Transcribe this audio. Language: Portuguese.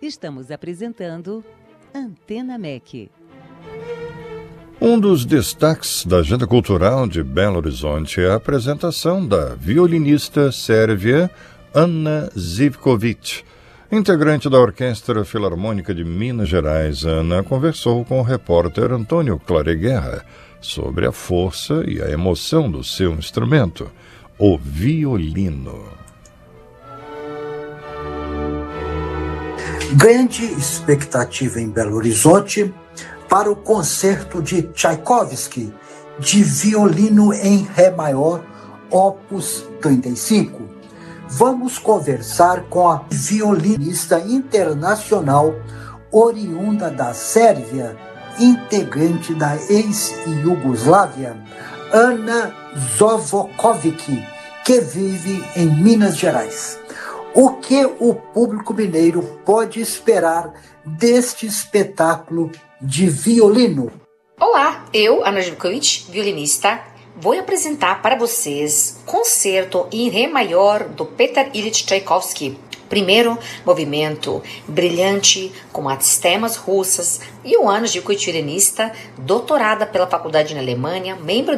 Estamos apresentando Antena MEC. Um dos destaques da agenda cultural de Belo Horizonte é a apresentação da violinista sérvia Ana Živković. Integrante da Orquestra Filarmônica de Minas Gerais, Ana conversou com o repórter Antônio Clareguerra sobre a força e a emoção do seu instrumento, o violino. Grande expectativa em Belo Horizonte para o concerto de Tchaikovsky de violino em Ré maior, Opus 35. Vamos conversar com a violinista internacional oriunda da Sérvia, integrante da ex-Iugoslávia, Ana Živković, que vive em Minas Gerais. O que o público mineiro pode esperar deste espetáculo de violino? Olá, eu, Ana Živković, violinista, vou apresentar para vocês Concerto em Ré maior do Petar Ilyich Tchaikovsky. Primeiro movimento brilhante, com as temas russas, e o Ana Živković, violinista, doutorada pela faculdade na Alemanha, membro